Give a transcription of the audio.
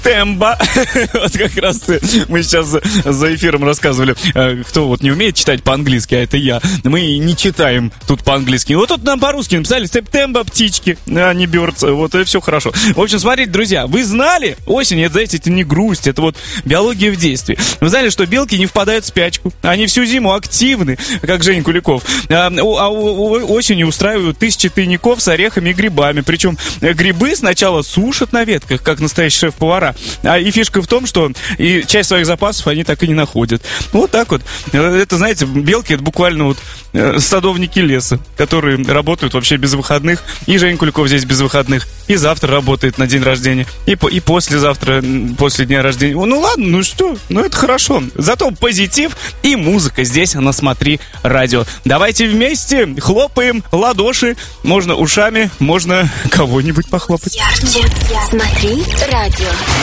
Септемба. Вот как раз мы сейчас за эфиром рассказывали, кто вот не умеет читать по-английски, а это я. Мы не читаем тут по-английски. Вот тут нам по-русски написали Септемба, птички, а не бёрдс. Вот и все хорошо. В общем, смотрите, друзья, вы знали, осень, это, знаете, это не грусть, это вот биология в действии. Вы знали, что белки не впадают в спячку. Они всю зиму активны, как Женя Куликов. Осенью устраивают тысячи тайников с орехами и грибами. Причем грибы сначала сушат на ветках, как настоящие шеф-повара. И фишка в том, что и часть своих запасов они так и не находят. Вот так вот. Это, знаете, белки — это буквально вот садовники леса, которые работают вообще без выходных. И Женя Куликов здесь без выходных. И завтра работает на день рождения. И послезавтра, после дня рождения. Ну ладно, ну что? Ну это хорошо. Зато позитив и музыка здесь на «Смотри радио». Давайте вместе хлопаем ладоши. Можно ушами, можно кого-нибудь похлопать. Ярче. Смотри радио.